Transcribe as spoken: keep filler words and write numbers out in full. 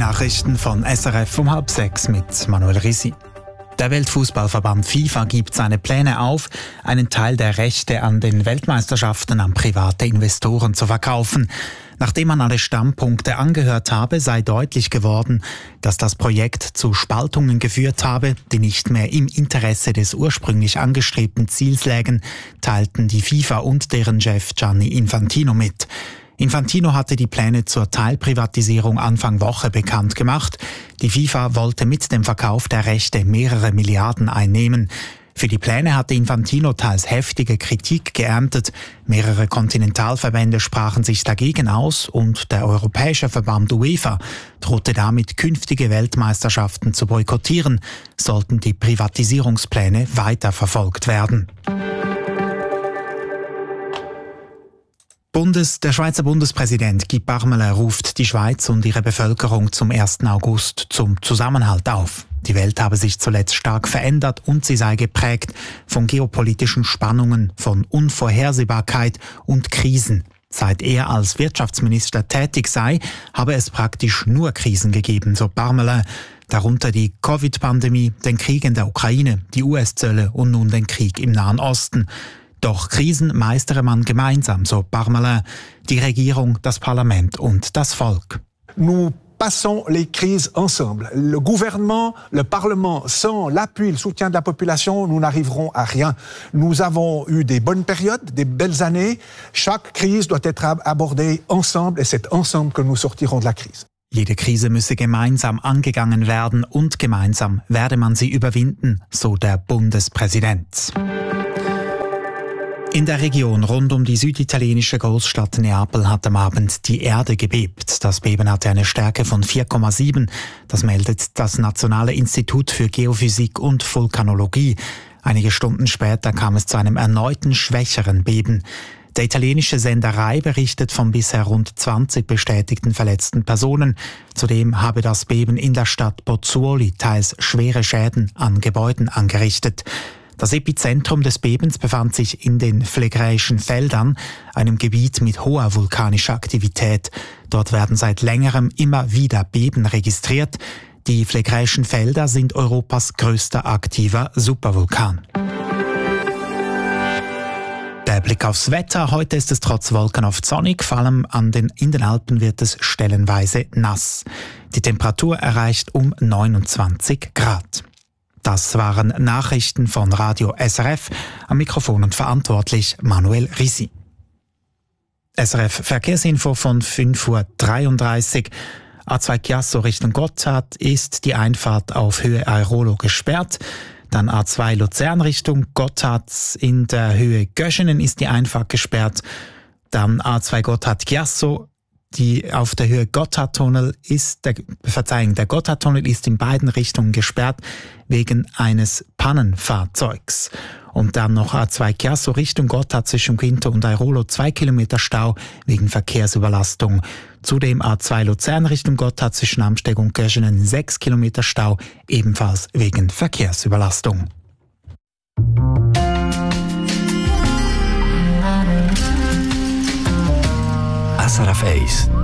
Nachrichten von S R F um halb sechs mit Manuel Risi. Der Weltfußballverband FIFA gibt seine Pläne auf, einen Teil der Rechte an den Weltmeisterschaften an private Investoren zu verkaufen. Nachdem man alle Standpunkte angehört habe, sei deutlich geworden, dass das Projekt zu Spaltungen geführt habe, die nicht mehr im Interesse des ursprünglich angestrebten Ziels lägen, teilten die FIFA und deren Chef Gianni Infantino mit. Infantino hatte die Pläne zur Teilprivatisierung Anfang Woche bekannt gemacht. Die FIFA wollte mit dem Verkauf der Rechte mehrere Milliarden einnehmen. Für die Pläne hatte Infantino teils heftige Kritik geerntet. Mehrere Kontinentalverbände sprachen sich dagegen aus und der europäische Verband UEFA drohte damit, künftige Weltmeisterschaften zu boykottieren, sollten die Privatisierungspläne weiterverfolgt werden. Bundes, der Schweizer Bundespräsident Guy Parmelin ruft die Schweiz und ihre Bevölkerung zum ersten August zum Zusammenhalt auf. Die Welt habe sich zuletzt stark verändert und sie sei geprägt von geopolitischen Spannungen, von Unvorhersehbarkeit und Krisen. Seit er als Wirtschaftsminister tätig sei, habe es praktisch nur Krisen gegeben, so Parmelin. Darunter die Covid-Pandemie, den Krieg in der Ukraine, die U S-Zölle und nun den Krieg im Nahen Osten. Doch Krisen meistere man gemeinsam, so Parmelin, die Regierung, das Parlament und das Volk. Nous passons les crises ensemble. Le gouvernement, le Parlement, sans l'appui, le soutien de la population, nous n'arriverons à rien. Nous avons eu des bonnes périodes, des belles années. Chaque crise doit être abordée ensemble et c'est ensemble que nous sortirons de la crise. Jede Krise müsse gemeinsam angegangen werden und gemeinsam werde man sie überwinden, so der Bundespräsident. In der Region rund um die süditalienische Großstadt Neapel hat am Abend die Erde gebebt. Das Beben hatte eine Stärke von vier Komma sieben. Das meldet das Nationale Institut für Geophysik und Vulkanologie. Einige Stunden später kam es zu einem erneuten schwächeren Beben. Der italienische Sender Rai berichtet von bisher rund zwanzig bestätigten verletzten Personen. Zudem habe das Beben in der Stadt Pozzuoli teils schwere Schäden an Gebäuden angerichtet. Das Epizentrum des Bebens befand sich in den Phlegräischen Feldern, einem Gebiet mit hoher vulkanischer Aktivität. Dort werden seit längerem immer wieder Beben registriert. Die Phlegräischen Felder sind Europas größter aktiver Supervulkan. Der Blick aufs Wetter. Heute ist es trotz Wolken oft sonnig, vor allem an den, in den Alpen wird es stellenweise nass. Die Temperatur erreicht um neunundzwanzig Grad. Das waren Nachrichten von Radio S R F. Am Mikrofon und verantwortlich Manuel Risi. S R F Verkehrsinfo von fünf Uhr dreiunddreißig. A zwei Chiasso Richtung Gotthard ist die Einfahrt auf Höhe Airolo gesperrt. Dann A zwei Luzern Richtung Gotthard in der Höhe Göschenen ist die Einfahrt gesperrt. Dann A zwei Gotthard Chiasso. Die auf der Höhe Gotthardtunnel ist, der, Verzeihung, der Gotthardtunnel ist in beiden Richtungen gesperrt wegen eines Pannenfahrzeugs. Und dann noch A zwei Chiasso Richtung Gotthard zwischen Quinto und Airolo zwei Kilometer Stau wegen Verkehrsüberlastung. Zudem A zwei Luzern Richtung Gotthard zwischen Amsteg und Göschenen sechs Kilometer Stau, ebenfalls wegen Verkehrsüberlastung. S R F eins